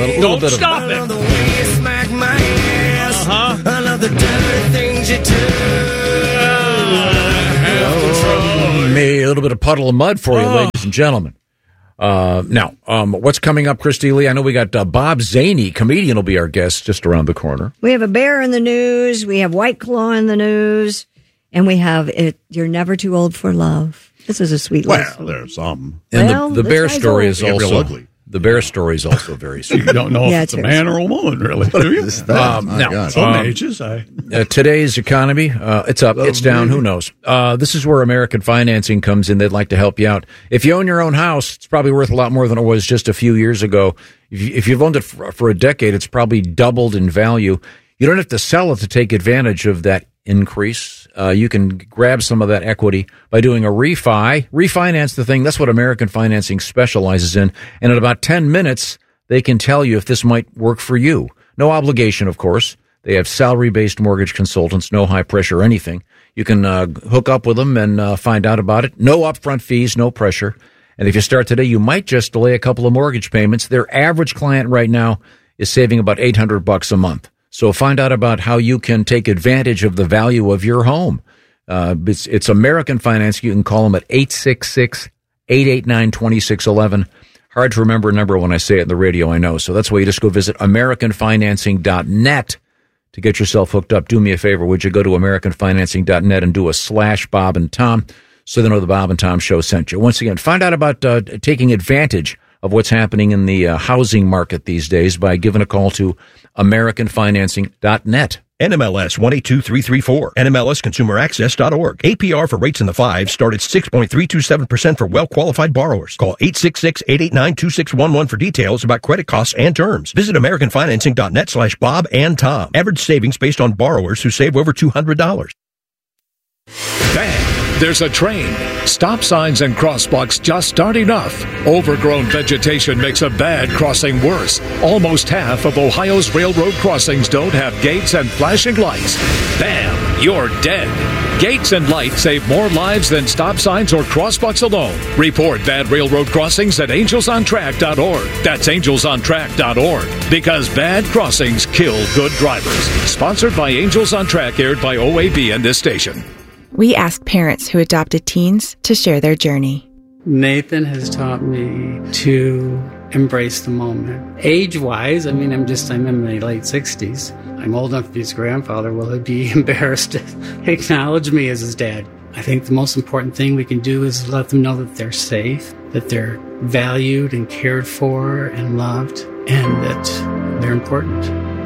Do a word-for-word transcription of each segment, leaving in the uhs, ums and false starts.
little, Don't little bit stop of, it. Uh-huh. I love the dirty things you do. Oh, me, a little bit of Puddle of Mud for you, Oh. ladies and gentlemen. Uh, now, um, what's coming up, Christy Lee? I know we got uh, Bob Zaney, comedian, will be our guest just around the corner. We have a bear in the news. We have White Claw in the news. And we have it. You're never too old for love. This is a sweet list. Well, there's some. And Well, the, the this bear guy's story old. is Get real also ugly. the bear story is also very sweet. You don't know Yeah, if it's it's a very man or a woman, really, do you? Um, My now, God. Some um, ages, I... Uh, today's economy, uh, it's up, it's down, who knows? Uh, this is where American Financing comes in. They'd like to help you out. If you own your own house, it's probably worth a lot more than it was just a few years ago. If, you, if you've owned it for, for a decade, it's probably doubled in value. You don't have to sell it to take advantage of that increase. Uh, you can grab some of that equity by doing a refi, refinance the thing. That's what American Financing specializes in. And in about ten minutes, they can tell you if this might work for you. No obligation, of course. They have salary-based mortgage consultants, no high pressure or anything. You can uh, hook up with them and uh, find out about it. No upfront fees, no pressure. And if you start today, you might just delay a couple of mortgage payments. Their average client right now is saving about eight hundred bucks a month. So find out about how you can take advantage of the value of your home. Uh, it's, it's American Finance. You can call them at eight six six, eight eight nine, two six one one. Hard to remember a number when I say it in the radio, I know. So that's why you just go visit American Financing dot net to get yourself hooked up. Do me a favor, would you go to American Financing dot net and do a slash Bob and Tom so they know the Bob and Tom Show sent you. Once again, find out about uh, taking advantage of what's happening in the uh, housing market these days by giving a call to American Financing dot net. N M L S one eight two three three four. N M L S consumer access dot org. A P R for rates in the fives start at six point three two seven percent for well-qualified borrowers. Call eight six six, eight eight nine, two six one one for details about credit costs and terms. Visit American Financing dot net slash Bob and Tom. Average savings based on borrowers who save over two hundred dollars. Bang! There's a train. Stop signs and crosswalks just aren't enough. Overgrown vegetation makes a bad crossing worse. Almost half of Ohio's railroad crossings don't have gates and flashing lights. Bam! You're dead. Gates and lights save more lives than stop signs or crosswalks alone. Report bad railroad crossings at angels on track dot org. That's angels on track dot org. Because bad crossings kill good drivers. Sponsored by Angels on Track, aired by O A B and this station. We ask parents who adopted teens to share their journey. Nathan has taught me to embrace the moment. Age-wise, I mean, I'm just, I'm in my late sixties. I'm old enough to be his grandfather. Will he be embarrassed to acknowledge me as his dad? I think the most important thing we can do is let them know that they're safe, that they're valued and cared for and loved, and that they're important.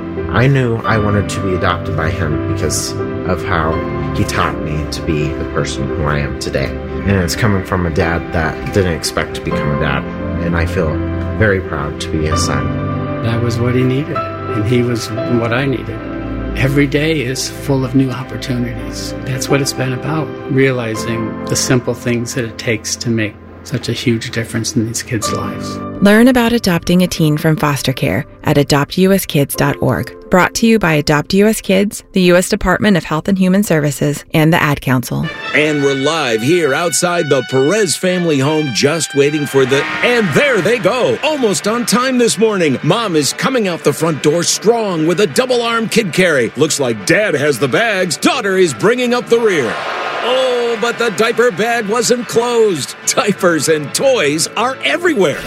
I knew I wanted to be adopted by him because of how he taught me to be the person who I am today. And it's coming from a dad that didn't expect to become a dad. And I feel very proud to be his son. That was what he needed, and he was what I needed. Every day is full of new opportunities. That's what it's been about, realizing the simple things that it takes to make such a huge difference in these kids' lives. Learn about adopting a teen from foster care at adopt u s kids dot org. Brought to you by Adopt U S Kids, the U S Department of Health and Human Services, and the Ad Council. And we're live here outside the Perez family home, just waiting for the... And there they go, almost on time this morning. Mom is coming out the front door strong with a double-arm kid carry. Looks like Dad has the bags. Daughter is bringing up the rear. Oh, but the diaper bag wasn't closed. Diapers and toys are everywhere.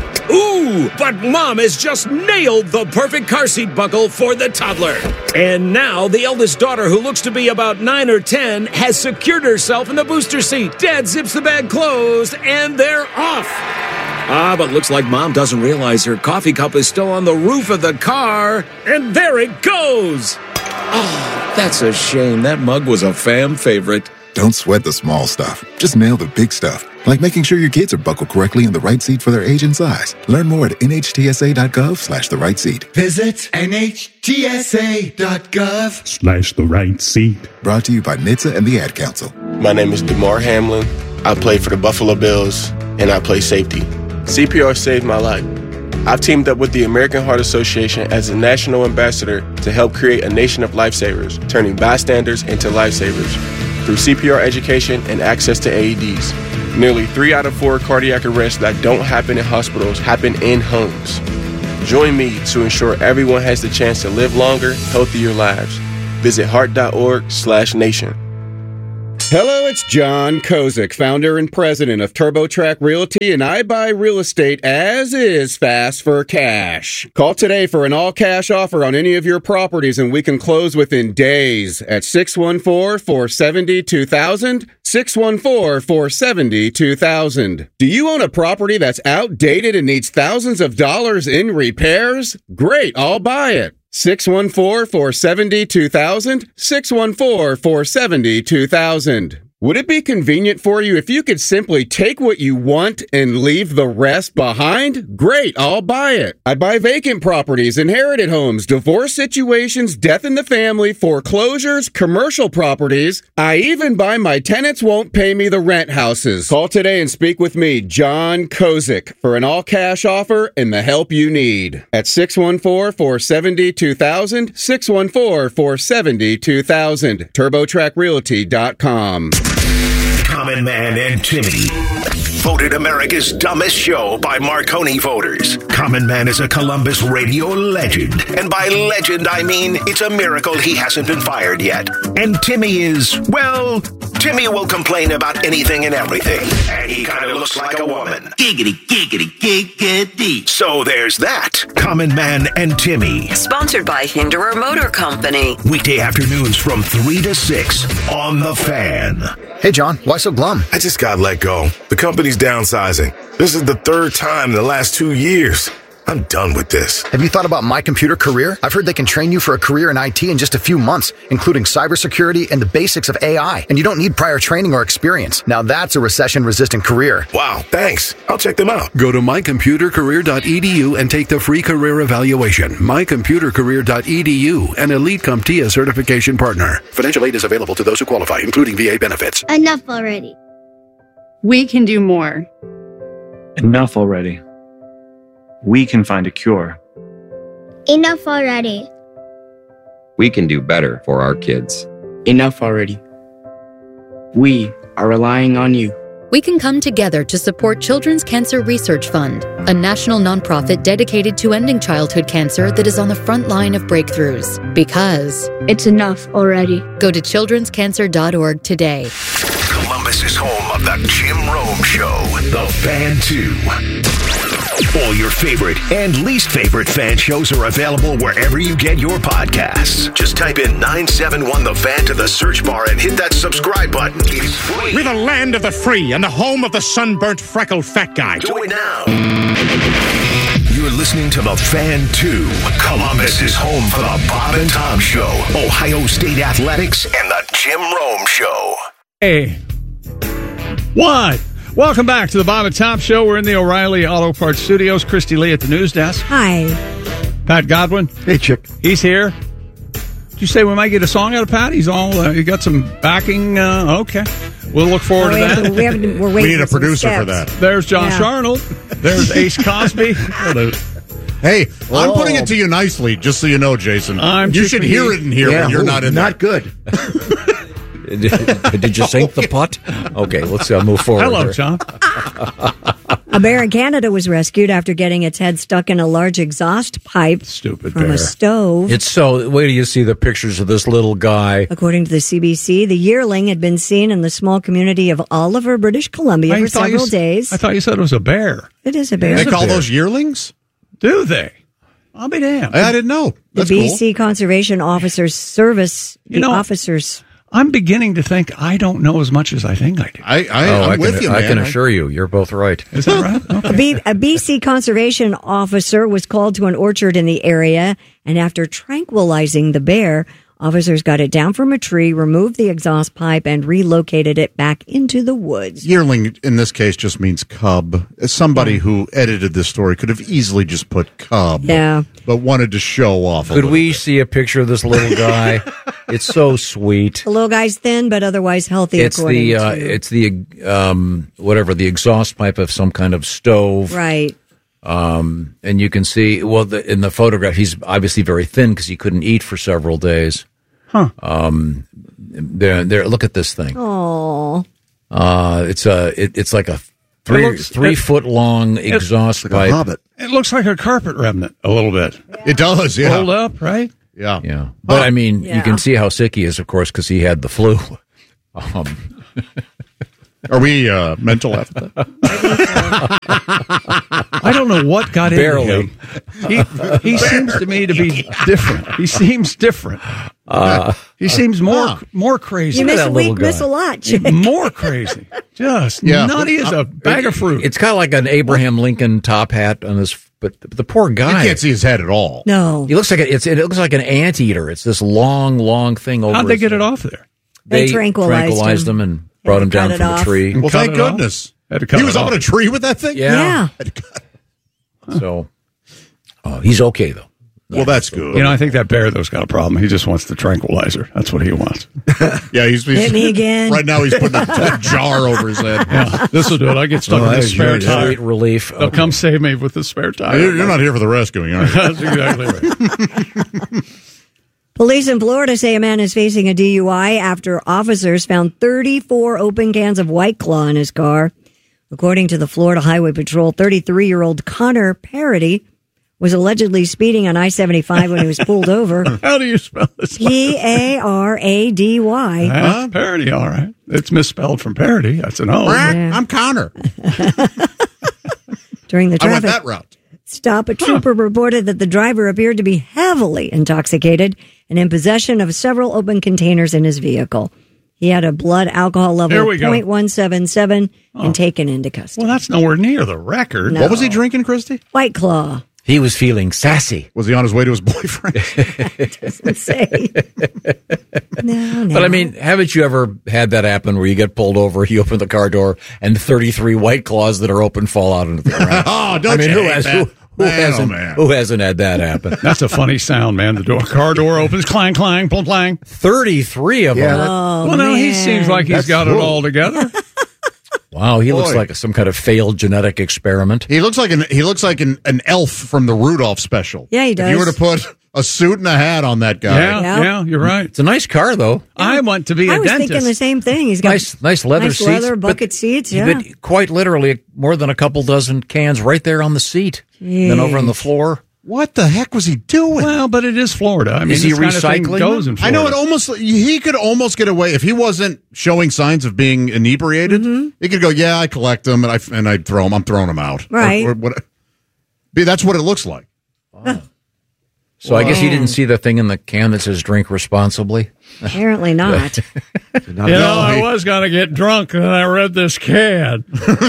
Ooh, but Mom has just nailed the perfect car seat buckle for the toddler. And now the eldest daughter, who looks to be about nine or ten, has secured herself in the booster seat. Dad zips the bag closed, and they're off. Ah, but looks like Mom doesn't realize her coffee cup is still on the roof of the car. And there it goes. Oh, that's a shame. That mug was a fam favorite. Don't sweat the small stuff. Just nail the big stuff, like making sure your kids are buckled correctly in the right seat for their age and size. Learn more at N H T S A dot gov slash the right seat. Visit N H T S A dot gov Slash the right seat. Brought to you by N H T S A and the Ad Council. My name is DeMar Hamlin. I play for the Buffalo Bills, and I play safety. C P R saved my life. I've teamed up with the American Heart Association as a national ambassador to help create a nation of lifesavers, turning bystanders into lifesavers through C P R education and access to A E Ds. Nearly three out of four cardiac arrests that don't happen in hospitals happen in homes. Join me to ensure everyone has the chance to live longer, healthier lives. Visit heart.org slash nation. Hello, it's John Kozik, founder and president of TurboTrack Realty, and I buy real estate as is fast for cash. Call today for an all-cash offer on any of your properties, and we can close within days at six one four, four seven zero, two thousand, six one four, four seven zero, two thousand. Do you own a property that's outdated and needs thousands of dollars in repairs? Great, I'll buy it. six one four, four seven zero, two thousand, six one four, four seven zero, two thousand. Would it be convenient for you if you could simply take what you want and leave the rest behind? Great, I'll buy it. I buy vacant properties, inherited homes, divorce situations, death in the family, foreclosures, commercial properties. I even buy my tenants won't pay me the rent houses. Call today and speak with me, John Kozik, for an all-cash offer and the help you need. At six one four, four seven zero, two thousand, six one four, four seven zero, two thousand, turbo track realty dot com. Common Man and Timmy. Voted America's dumbest show by Marconi voters. Common Man is a Columbus radio legend. And by legend, I mean it's a miracle he hasn't been fired yet. And Timmy is, well, Timmy will complain about anything and everything. And he kind of looks like a woman. Giggity, giggity, giggity. So there's that. Common Man and Timmy. Sponsored by Hinderer Motor Company. Weekday afternoons from three to six on The Fan. Hey, John, why so glum? I just got let go. The company's downsizing. This is the third time in the last two years. I'm done with this. Have you thought about My Computer Career? I've heard they can train you for a career in I T in just a few months, including cybersecurity and the basics of A I. And you don't need prior training or experience. Now that's a recession-resistant career. Wow, thanks. I'll check them out. Go to my computer career dot e d u and take the free career evaluation. my computer career dot e d u, an Elite CompTIA certification partner. Financial aid is available to those who qualify, including V A benefits. Enough already. We can do more. Enough already. We can find a cure. Enough already. We can do better for our kids. Enough already. We are relying on you. We can come together to support Children's Cancer Research Fund, a national nonprofit dedicated to ending childhood cancer that is on the front line of breakthroughs. Because it's enough already. Go to children's cancer dot org today. Columbus is home of the Jim Rome Show, The Fan two. All your favorite and least favorite fan shows are available wherever you get your podcasts. Just type in nine seven one The Fan to the search bar and hit that subscribe button. It's free. We're the land of the free and the home of the sunburnt, freckled fat guy. Do it now. You're listening to The Fan two. Columbus is home for the Bob and Tom Show, Ohio State Athletics, and the Jim Rome Show. Hey. What? Welcome back to the Bob and Tom Show. We're in the O'Reilly Auto Parts Studios. Christy Lee at the news desk. Hi. Pat Godwin. Hey, chick. He's here. Did you say we might get a song out of Pat? He's all, uh, you got some backing? Uh, okay. We'll look forward oh, to that. To, we, have to, we're we need a producer for that. There's John yeah. Sharnold. There's Ace Cosby. Hey, I'm oh. putting it to you nicely, just so you know, Jason. I'm you should hear it in here yeah, when you're ooh, not in not there. good. did, did you sink the putt? Okay, let's uh, move forward. Hello, here. John. A bear in Canada was rescued after getting its head stuck in a large exhaust pipe Stupid from bear. a stove. It's so, wait till you see the pictures of this little guy. According to the C B C, the yearling had been seen in the small community of Oliver, British Columbia I for several you, days. I thought you said it was a bear. It is a bear. They call bear. those yearlings? Do they? I'll be damned. I, I didn't know. That's the B C cool. Conservation Officers Service, the you know, officers... I'm beginning to think I don't know as much as I think I do. I, I, oh, I'm I with can, you, I man. can assure you, you're both right. Is that right? Okay. A, B, a B C conservation officer was called to an orchard in the area, and after tranquilizing the bear, officers got it down from a tree, removed the exhaust pipe, and relocated it back into the woods. Yearling, in this case, just means cub. Somebody who edited this story could have easily just put cub. Yeah. But wanted to show off a Could we bit. see a picture of this little guy? It's so sweet. The little guy's thin, but otherwise healthy. It's according the uh, to... it's the um, whatever the exhaust pipe of some kind of stove, right? Um, and you can see well the, in the photograph he's obviously very thin because he couldn't eat for several days. Huh? Um, there, there. Look at this thing. Oh. Uh, it's a it, it's like a Three, looks- three it- foot long exhaust like pipe. a hobbit. It looks like a carpet remnant a little bit. It does, yeah. Rolled up, right? Yeah. Yeah. But I mean, Yeah. you can see how sick he is, of course, because he had the flu. Um, Are we uh, mental after that? I don't know what got Barely. into him. He, he seems to me to be different. He seems different. uh, He seems more more crazy. You miss that a little week, guy. miss a lot, Chick. More crazy. Just Yeah. nutty as a bag of fruit. it's kind of like an Abraham Lincoln top hat on his, but the poor You guy. can't see his head at all. No. He looks like a, it's it looks like an anteater. It's this long, long thing over. How'd they his get it head. off there? They tranquilized tranquilized him. him and brought him cut down it from off. a tree. Well, Cut thank it off? goodness. Had to cut He was it up off. in a tree with that thing? Yeah. Yeah. So, uh, he's okay though. Well, that's good. You know, I think that bear, though's got a problem. He just wants the tranquilizer. That's what he wants. Yeah, he's, he's Hit me again. right now. He's putting a, a jar over his head. Yeah, this will do it. I get stuck Oh, in that this is spare very tire. Sweet relief. They'll come save me with the spare tire. You're, you're not here for the rescuing, are you? That's exactly right. Police in Florida say a man is facing a D U I after officers found thirty-four open cans of White Claw in his car. According to the Florida Highway Patrol, thirty-three-year-old Connor Parody was allegedly speeding on I seventy-five when he was pulled over. How do you spell this? P A R A D Y. Huh? Parody, all right. It's misspelled from parody. That's an O. Yeah. I'm Connor. During the I went traffic that route. stop, a trooper reported that the driver appeared to be heavily intoxicated and in possession of several open containers in his vehicle. He had a blood alcohol level There of we go. point one seven seven Oh. and taken into custody. Well, that's nowhere near the record. No. What was he drinking, Christy? White Claw. He was feeling sassy. Was he on his way to his boyfriend? Doesn't say. no, no. But I mean, haven't you ever had that happen where you get pulled over, you open the car door, and thirty-three White Claws that are open fall out into the ground? Oh, don't I mean, you who hate has that? who, who Man, oh, hasn't man. who hasn't had that happen? That's a funny sound, man. The door, car door opens, clang, clang, plung, plang. Thirty-three of Yeah, them. that- Oh, Well, no, he man. seems like he's That's got it cool. all together. Wow, he looks Boy. like some kind of failed genetic experiment. He looks like an he looks like an, an elf from the Rudolph special. Yeah, he If does. you were to put a suit and a hat on that guy. Yeah, Yeah. yeah, you're right. It's a nice car, though. I want to be I a was dentist. thinking the same thing. He's got Nice, nice leather nice seats, leather but- bucket seats. Yeah. But quite literally, more than a couple dozen cans right there on the seat, then over on the floor. What the heck was he doing? Well, but it is Florida. I mean, Is he this kind of thing recycling goes in I Florida. know it almost. He could almost get away if he wasn't showing signs of being inebriated. Mm-hmm. He could go, "Yeah, I collect them and I and I throw them. I'm throwing them out." Right. Or, or what, be- that's what it looks like. So I guess he didn't see the thing in the can that says "drink responsibly." Apparently not. You know, I was going to get drunk and I read this can.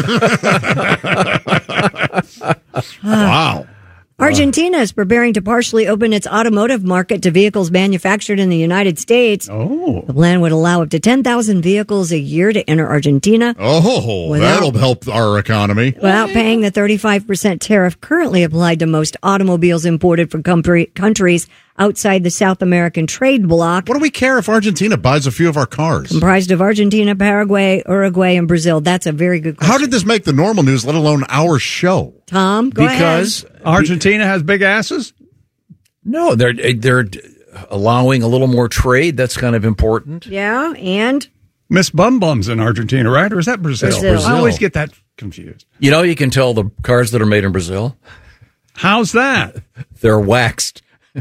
Wow. Argentina is preparing to partially open its automotive market to vehicles manufactured in the United States. Oh. The plan would allow up to ten thousand vehicles a year to enter Argentina Oh, Without- that'll help our economy. without paying the thirty-five percent tariff currently applied to most automobiles imported from country, countries outside the South American trade bloc, What do we care if Argentina buys a few of our cars? comprised of Argentina, Paraguay, Uruguay, and Brazil. That's a very good question. How did this make the normal news, let alone our show? Tom, go Because ahead. Argentina has big asses? no, they're they're allowing a little more trade. That's kind of important. Yeah, and Miss Bum Bum's in Argentina, right? Or is that Brazil? Brazil. I always get that confused. You know, you can tell the cars that are made in Brazil, How's that? they're waxed.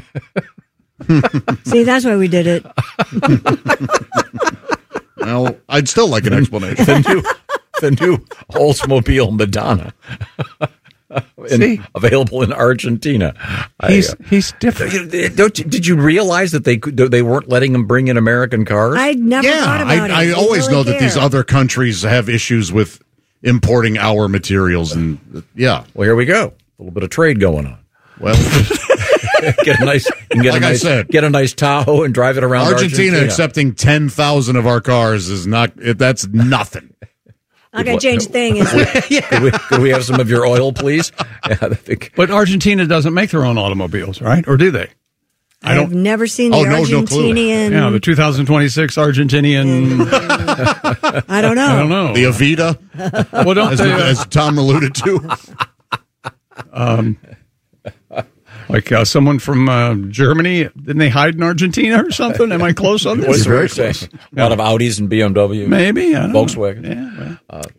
see, that's why we did it. Well, I'd still like an explanation. The new, the new Oldsmobile Madonna. In- See? available in Argentina. He's I, uh, he's different. don't you, did you realize that they could, they weren't letting them bring in American cars? I never Yeah, thought about I, it. I always really know that these care. other countries have issues with importing our materials, and yeah. Well, here we go. A little bit of trade going on. Well, Get a nice, you can get Like a I nice, said. get a nice Tahoe and drive it around Argentina, Argentina. accepting ten thousand of our cars is not. It, that's nothing. Not going to change a thing. Is it? could, we, could we have some of your oil, please? Yeah, I think. But Argentina doesn't make their own automobiles, right? Or do they? I I've don't. never seen the Oh, no, no clue. Argentinian. Yeah, the two thousand twenty-six Argentinian. I don't know. I don't know. The Avita, Well, don't as, they, uh, as Tom alluded to. um, like uh, someone from uh, Germany? Didn't they hide in Argentina or something? Am I close on this? What's very close. A lot of Audis and B M W. Maybe. I don't know. Volkswagen. Yeah. Well. Uh,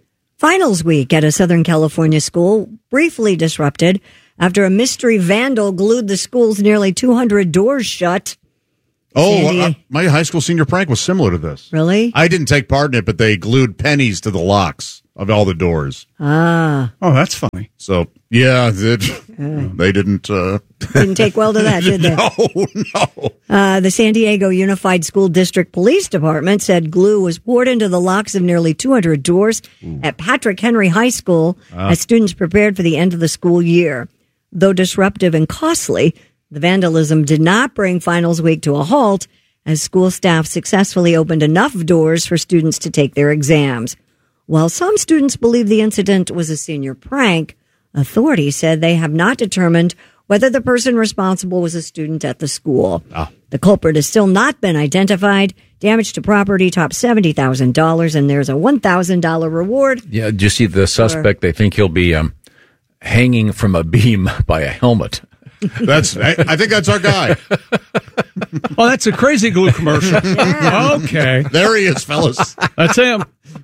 Finals week at a Southern California school briefly disrupted after a mystery vandal glued the school's nearly two hundred doors shut. Oh, uh, my high school senior prank was similar to this. Really? I didn't take part in it, but they glued pennies to the locks of all the doors. Ah. Oh, that's funny. So, yeah, it, they didn't... Uh, didn't take well to that, did they? No, no. Uh, the San Diego Unified School District Police Department said glue was poured into the locks of nearly two hundred doors Ooh. At Patrick Henry High School ah. as students prepared for the end of the school year. Though disruptive and costly, the vandalism did not bring finals week to a halt as school staff successfully opened enough doors for students to take their exams. While some students believe the incident was a senior prank, authorities said they have not determined whether the person responsible was a student at the school. Ah. The culprit has still not been identified. Damage to property tops seventy thousand dollars, and there's a one thousand dollars reward. Yeah, do you see the suspect? They think he'll be um, hanging from a beam by a helmet. That's. I, I think that's our guy. Oh, that's a Crazy Glue commercial. Yeah. Okay. There he is, fellas. That's him.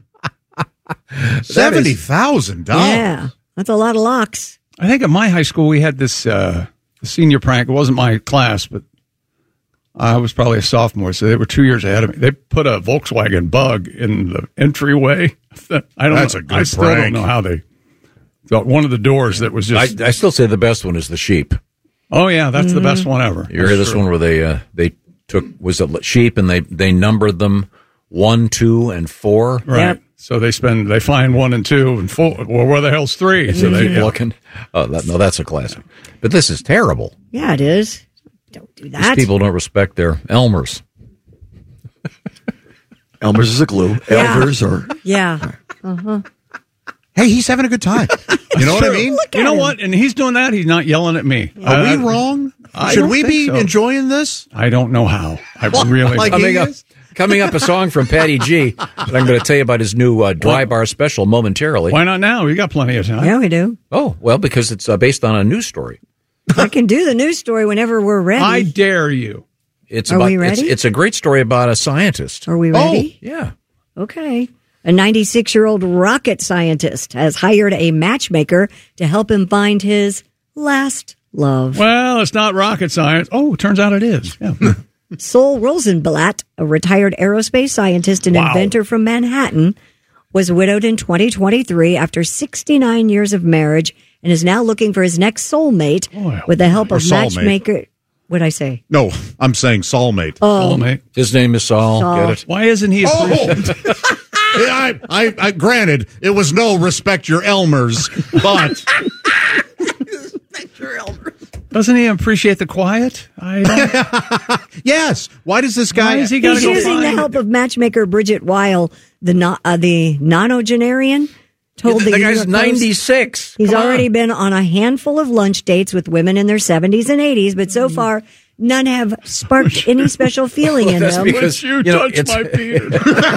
seventy thousand dollars. Yeah, that's a lot of locks. I think at my high school we had this uh, senior prank. It wasn't my class, but I was probably a sophomore, so they were two years ahead of me. They put a Volkswagen Bug in the entryway. I don't That's know. a good I still prank. don't know how they got one of the doors that was just. I, I still say the best one is the sheep. Oh yeah, that's Mm-hmm. the best one ever. You hear this one where they uh, they took was it sheep and they they numbered them one, two, and four. Right. Yep. So they spend they find one and two and four. Well, where the hell's three? So they keep yeah. looking. Oh, that, no, that's a classic. But this is terrible. Yeah, it is. Don't do that. These people don't respect their Elmers. Elmer's is a glue. Yeah. Elvers or Yeah. Uh-huh. Hey, he's having a good time. You know what I mean? Look You at know him. what? And he's doing that. He's not yelling at me. Are Uh, we wrong? I Should don't we think be so. enjoying this? I don't know how. I really Like don't. Coming up, coming up, a song from Patty G. That I'm going to tell you about his new uh, dry bar special momentarily. Why not now? We got plenty of time. Yeah, we do. Oh, well, because it's uh, based on a news story. I can do the news story whenever we're ready. I dare you. It's Are about, we ready? It's, it's a great story about a scientist. Are we ready? Oh, yeah. Okay. A ninety-six-year-old rocket scientist has hired a matchmaker to help him find his last love. Well, it's not rocket science. Oh, it turns out it is. Yeah. Sol Rosenblatt, a retired aerospace scientist and Wow. inventor from Manhattan, was widowed in twenty twenty-three after sixty-nine years of marriage and is now looking for his next soulmate Boy, with the help or of soulmate. matchmaker. What'd I say? No, I'm saying soulmate. Oh, Soulmate. His name is Saul. Saul. Get it? Why isn't he? Oh, appreciated? I, I, I, granted, it was no respect your Elmers, but Doesn't he appreciate the quiet? I don't. yes. Why does this guy? Why is he got to he's go using the find? help of matchmaker Bridget Weil, the no, uh, the nonogenarian. Told The the, guy's New York Post ninety-six. He's Come on. already been on a handful of lunch dates with women in their seventies and eighties, but so far none have sparked any special feeling Well, in that's them. because You, you know, touch it's- my beard.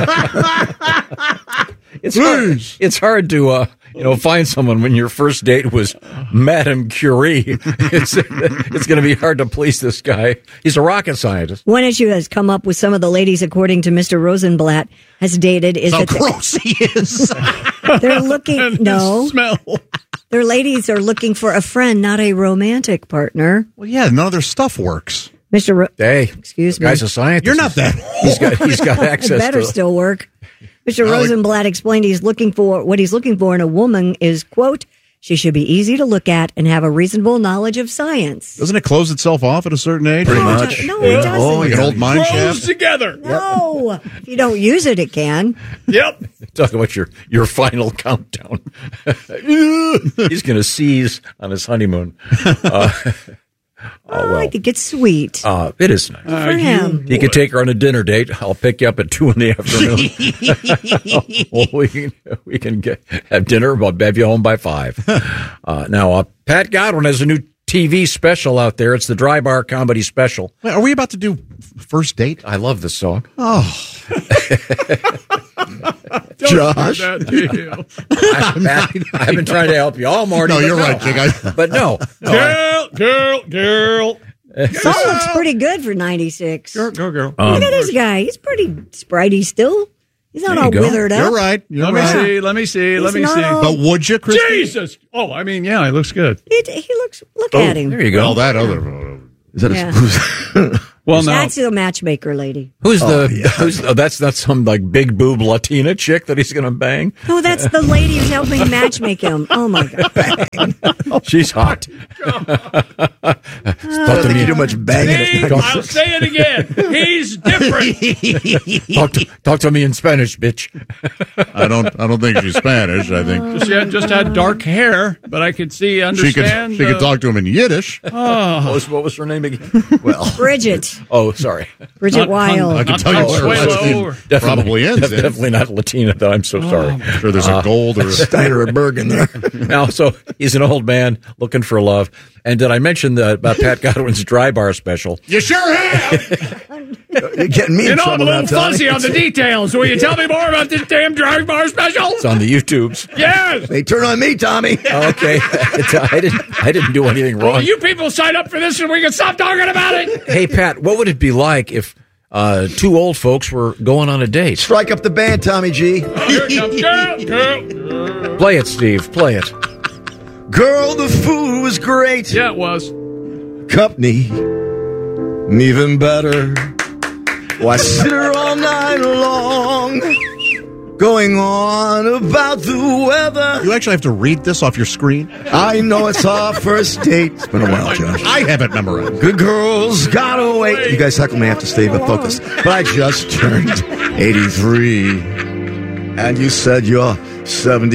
It's hard, it's hard to uh, you know find someone when your first date was Madame Curie. It's it's going to be hard to please this guy. He's a rocket scientist. One issue has come up with some of the ladies, according to Mister Rosenblatt, has dated is How that gross he is. they're, they're looking And no, the smell. their ladies are looking for a friend, not a romantic partner. Well, yeah, none of their stuff works. Mister Ro- Hey, excuse the me, guy's a scientist. You're not that. He's got he's got it access better to. still work. Mister Well, it- Rosenblatt explained he's looking for what he's looking for in a woman is, quote, she should be easy to look at and have a reasonable knowledge of science. Doesn't it close itself off at a certain age? Pretty No, it much. do- No, Yeah. it doesn't. Oh, like an old mine Grows shaft. together. No, if you don't use it, it can. Yep. Talk about your, your final countdown. He's going to seize on his honeymoon. Uh, oh, well. I think it's sweet Uh, it is nice. Uh, for him. He could take her on a dinner date. I'll pick you up at two in the afternoon. Well, we can we can get have dinner. I'll have you home by five. Uh, now, uh, Pat Godwin has a new T V special out there. It's the Dry Bar Comedy Special. Wait, are we about to do first date? I love this song. Oh, Josh. Josh. I, Pat, I've been trying to help you all morning. No, but you're right, Jig. I- But no, no I- Girl, girl, girl. Song looks pretty good for ninety-six. Girl, girl, girl. Um, Look at this guy. He's pretty spritey still. He's not all withered up. You're right. You're let right. me see. Let me see. Let He's me not see. all- But would you, Christy? Jesus! Oh, I mean, yeah, he looks good. He, he looks. Look Oh, at him. There you go. Well, that other. Is that Yeah. a, Well, no. That's the matchmaker lady. Who's Oh, the? yeah. Who's, oh, that's not some like big boob Latina chick that he's going to bang. No, that's the lady who's helping matchmake him. Oh my god. She's hot. I don't think you do much banging. Steve, I'll say it again. He's different. talk, to, talk to me in Spanish, bitch. I don't. I don't think she's Spanish. I think She had, just had dark hair, but I could see, she could. understand. She could uh, talk to him in Yiddish. Oh. What was, what was her name again? Well, Bridget. Oh, sorry. Bridget Not Wild. I can Not tell you what her last Consuelo name or- probably ends in. Definitely not Latina, though. I'm so sorry. I'm sure there's a gold or a Steiner or Bergen there. Now, so he's an old man looking for love. And did I mention the, about Pat Godwin's dry bar special? You sure have. You're getting me You in know, I'm a trouble now, little Tommy. fuzzy on the details. Will you tell me more about this damn drive bar special? It's on the YouTubes. Yes. Hey, turn on me, Tommy. Okay, It's- I didn't. I didn't do anything Well, wrong. you people sign up for this and we can stop talking about it. Hey, Pat, what would it be like if uh, two old folks were going on a date? Strike up the band, Tommy G. Oh, here it comes. Girl, girl, girl. Play it, Steve. Play it. Girl, the food was great. Yeah, it was. Company, even better. Why sit her all night long, going on about the weather. You actually have to read this off your screen. I know it's our first date. It's been a while, Josh. I have it memorized. Good girls gotta wait. You guys heckle me, I have to stay focused. But I just turned eighty-three, and you said you're seventy.